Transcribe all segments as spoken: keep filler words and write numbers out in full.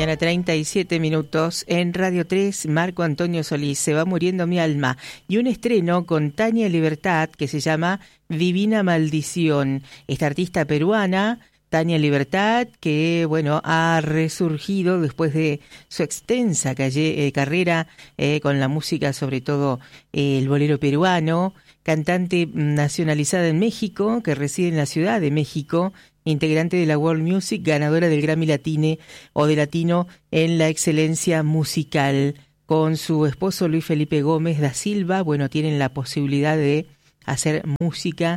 mañana, treinta y siete minutos. En Radio tres, Marco Antonio Solís, Se va muriendo mi alma. Y un estreno con Tania Libertad que se llama Divina Maldición. Esta artista peruana, Tania Libertad, que bueno, ha resurgido después de su extensa calle, eh, carrera eh, con la música, sobre todo eh, el bolero peruano, cantante nacionalizada en México, que reside en la Ciudad de México, integrante de la World Music, ganadora del Grammy Latine o de Latino en la excelencia musical. Con su esposo Luis Felipe Gómez da Silva, bueno, tienen la posibilidad de hacer música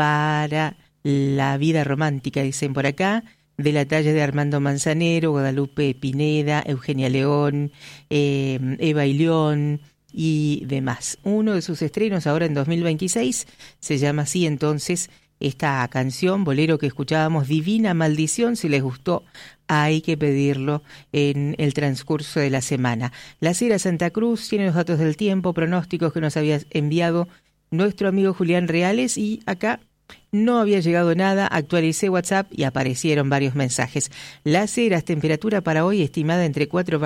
para la vida romántica, dicen por acá, de la talla de Armando Manzanero, Guadalupe Pineda, Eugenia León, eh, Eva Ilión y demás. Uno de sus estrenos ahora en dos mil veintiséis se llama así entonces esta canción, bolero que escuchábamos, Divina Maldición. Si les gustó, hay que pedirlo en el transcurso de la semana. La Sierra Santa Cruz tiene los datos del tiempo, pronósticos que nos había enviado nuestro amigo Julián Reales, y acá no había llegado nada. Actualicé WhatsApp y aparecieron varios mensajes. Las Heras, temperatura para hoy estimada entre cuatro,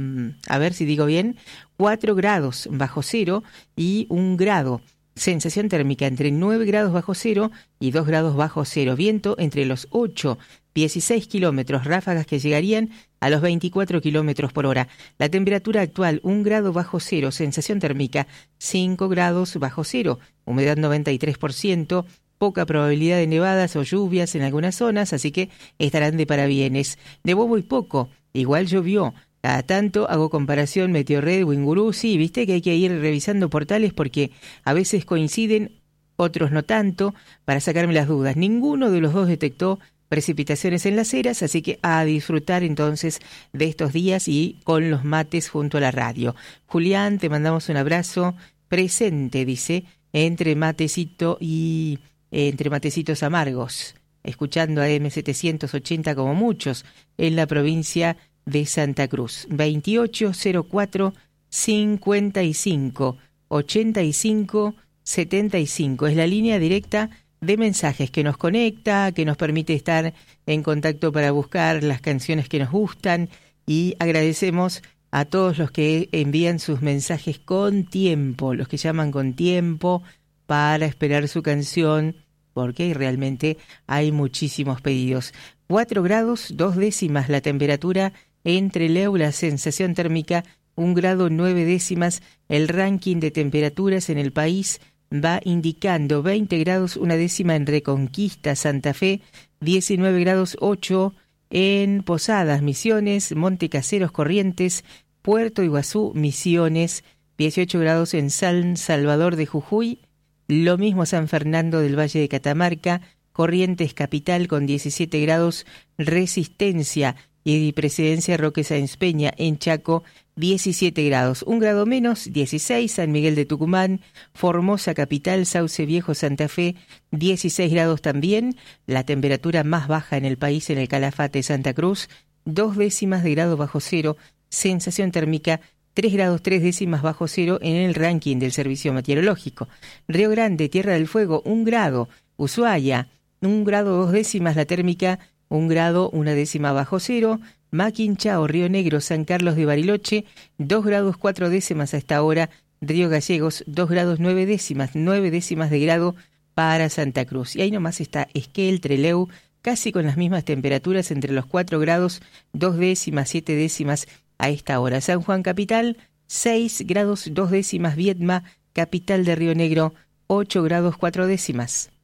a ver si digo bien, cuatro grados bajo cero y un grado. Sensación térmica entre nueve grados bajo cero y dos grados bajo cero. Viento entre los ocho y dieciséis kilómetros, ráfagas que llegarían a los veinticuatro kilómetros por hora. La temperatura actual, un grado bajo cero. Sensación térmica, cinco grados bajo cero. Humedad noventa y tres por ciento. Poca probabilidad de nevadas o lluvias en algunas zonas, así que estarán de parabienes. De bobo y poco, igual llovió. Cada tanto hago comparación Meteorred, Wingurú, sí, viste que hay que ir revisando portales porque a veces coinciden, otros no tanto, para sacarme las dudas. Ninguno de los dos detectó precipitaciones en las Heras, así que a disfrutar entonces de estos días y con los mates junto a la radio. Julián, te mandamos un abrazo presente, dice, entre matecito y eh, entre matecitos amargos, escuchando a M setecientos ochenta como muchos en la provincia de Santa Cruz. Veintiocho cero cuatro cincuenta y cinco ochenta y cinco setenta y cinco es la línea directa de mensajes que nos conecta, que nos permite estar en contacto para buscar las canciones que nos gustan, y agradecemos a todos los que envían sus mensajes con tiempo, los que llaman con tiempo para esperar su canción, porque realmente hay muchísimos pedidos. Cuatro grados, dos décimas la temperatura entre Leu, la sensación térmica, un grado nueve décimas. El ranking de temperaturas en el país va indicando veinte grados, una décima en Reconquista, Santa Fe, diecinueve grados ocho en Posadas, Misiones, Monte Caseros, Corrientes, Puerto Iguazú, Misiones, dieciocho grados en San Salvador de Jujuy, lo mismo San Fernando del Valle de Catamarca, Corrientes Capital con diecisiete grados, Resistencia y Presidencia Roque Sáenz Peña en Chaco, diecisiete grados. Un grado menos, dieciséis, San Miguel de Tucumán, Formosa Capital, Sauce Viejo, Santa Fe, dieciséis grados también. La temperatura más baja en el país en el Calafate, Santa Cruz, dos décimas de grado bajo cero. Sensación térmica, tres grados tres décimas bajo cero en el ranking del Servicio Meteorológico. Río Grande, Tierra del Fuego, un grado. Ushuaia, un grado dos décimas la térmica, un grado, una décima bajo cero. Maquinchao, Río Negro, San Carlos de Bariloche, dos grados cuatro décimas a esta hora. Río Gallegos, dos grados nueve décimas, nueve décimas de grado para Santa Cruz. Y ahí nomás está Esquel, Trelew, casi con las mismas temperaturas, entre los cuatro grados, dos décimas, siete décimas a esta hora. San Juan Capital, seis grados dos décimas. Viedma, capital de Río Negro, ocho grados cuatro décimas.